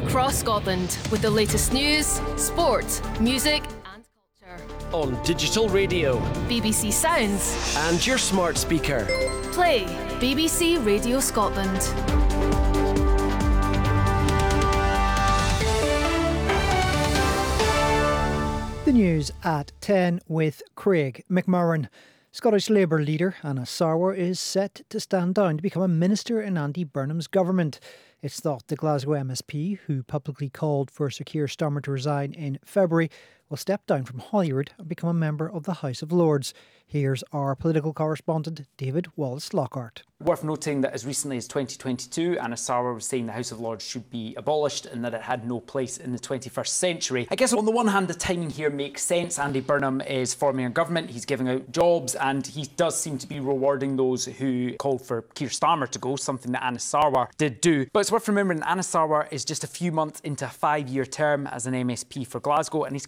across Scotland with the latest news, sport, music and culture. On digital radio, BBC Sounds and your smart speaker. Play BBC Radio Scotland. The news at 10 with Craig McMurran. Scottish Labour leader Anna Sarwar is set to stand down to become a minister in Andy Burnham's government. It's thought the Glasgow MSP, who publicly called for Sir Keir Starmer to resign in February, will step down from Holyrood and become a member of the House of Lords. Here's our political correspondent, David Wallace-Lockhart. Worth noting that as recently as 2022, Anna Sarwar was saying the House of Lords should be abolished and that it had no place in the 21st century. I guess on the one hand, the timing here makes sense. Andy Burnham is forming a government, he's giving out jobs, and he does seem to be rewarding those who called for Keir Starmer to go, something that Anna Sarwar did do. But it's worth remembering that Anna Sarwar is just a few months into a 5-year term as an MSP for Glasgow, and he's